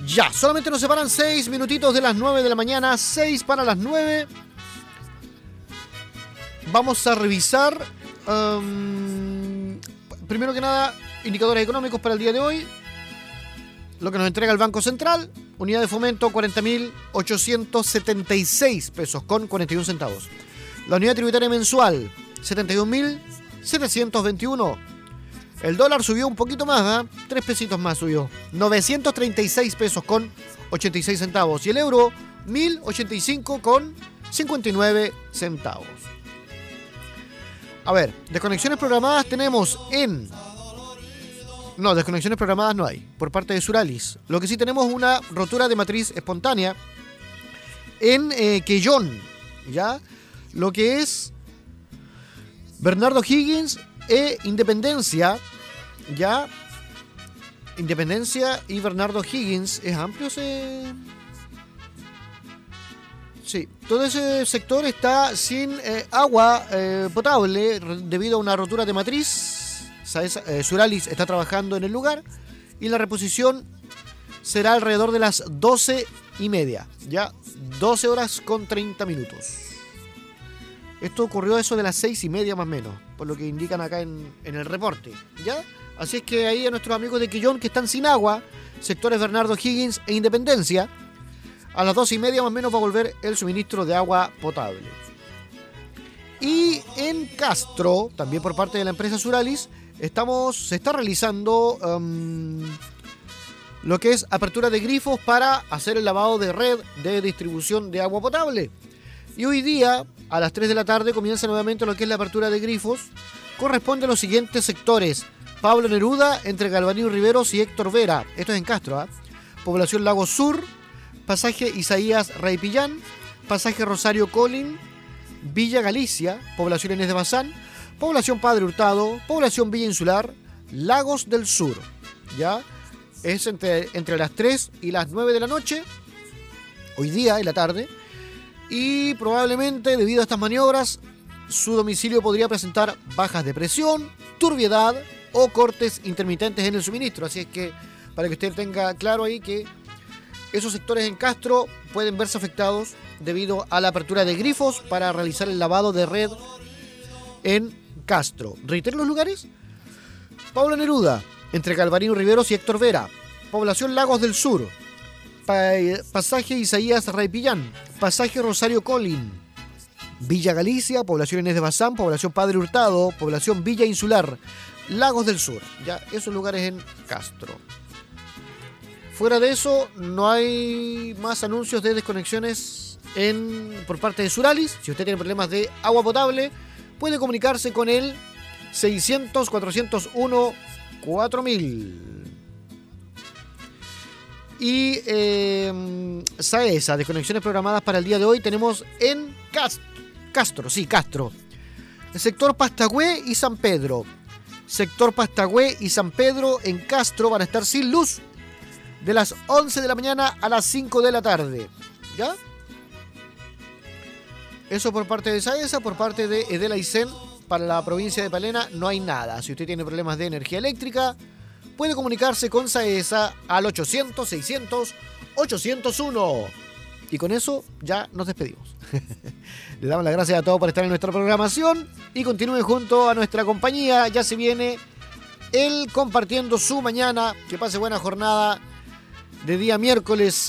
Ya, solamente nos separan 6 minutitos de las 9 de la mañana, 6 para las 9. Vamos a revisar, primero que nada, indicadores económicos para el día de hoy. Lo que nos entrega el Banco Central, unidad de fomento 40.876 pesos con 41 centavos. La unidad tributaria mensual, 71.721. El dólar subió un poquito más, 3 pesitos más subió. 936 pesos con 86 centavos. Y el euro, 1.085 con 59 centavos. A ver, desconexiones programadas tenemos en... No, desconexiones programadas no hay, por parte de Suralis. Lo que sí tenemos es una rotura de matriz espontánea en Quellón, ¿ya? Lo que es Bernardo Higgins e Independencia, ¿ya? Independencia y Bernardo Higgins. ¿Es amplio ese...? Sí, todo ese sector está sin agua potable debido a una rotura de matriz. Suralis está trabajando en el lugar y la reposición será alrededor de las 12:30, ya 12 horas con 30 minutos. Esto ocurrió eso de las 6:30 más o menos, por lo que indican acá en el reporte, ¿ya? Así es que ahí a nuestros amigos de Quellón que están sin agua, sectores Bernardo Higgins e Independencia, a las 12:30 más o menos va a volver el suministro de agua potable. Y en Castro, también por parte de la empresa Suralis, se está realizando lo que es apertura de grifos para hacer el lavado de red de distribución de agua potable. Y hoy día, a las 3 de la tarde, comienza nuevamente lo que es la apertura de grifos. Corresponde a los siguientes sectores: Pablo Neruda, entre Galvanino Riveros y Héctor Vera. Esto es en Castro, Población Lago Sur, Pasaje Isaías Raipillán, Pasaje Rosario Colín, Villa Galicia, Población Inés de Bazán, Población Padre Hurtado, Población Villa Insular, Lagos del Sur, ¿ya? Es entre las 3 y las 9 de la noche, hoy día en la tarde, y probablemente debido a estas maniobras, su domicilio podría presentar bajas de presión, turbiedad o cortes intermitentes en el suministro. Así es que, para que usted tenga claro ahí que esos sectores en Castro pueden verse afectados debido a la apertura de grifos para realizar el lavado de red en Castro. Reitero los lugares: Pablo Neruda, entre Galvarino Riveros y Héctor Vera, Población Lagos del Sur, Pasaje Isaías Raipillán, Pasaje Rosario Colín, Villa Galicia, Población Inés de Bazán, Población Padre Hurtado, Población Villa Insular, Lagos del Sur, ya esos lugares en Castro. Fuera de eso, no hay más anuncios de desconexiones por parte de Suralis. Si usted tiene problemas de agua potable, puede comunicarse con el 600-401-4000. Y SAESA, desconexiones programadas para el día de hoy, tenemos en Castro. El sector Pastagüé y San Pedro. Sector Pastagüé y San Pedro en Castro van a estar sin luz de las 11 de la mañana a las 5 de la tarde. ¿Ya? Eso por parte de SAESA. Por parte de Edela y CEN, para la provincia de Palena no hay nada. Si usted tiene problemas de energía eléctrica, puede comunicarse con SAESA al 800-600-801. Y con eso ya nos despedimos. Le damos las gracias a todos por estar en nuestra programación y continúen junto a nuestra compañía. Ya se viene el Compartiendo su Mañana. Que pase buena jornada de día miércoles